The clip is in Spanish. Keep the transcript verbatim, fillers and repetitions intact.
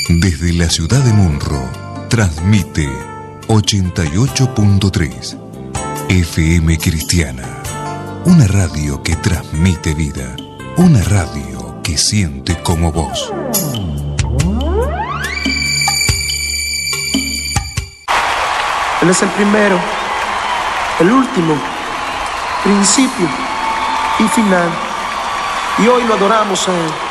Desde la ciudad de Munro, transmite ochenta y ocho punto tres F M Cristiana. Una radio que transmite vida. Una radio que siente como vos. Él es el primero, el último, principio y final. Y hoy lo adoramos a Él.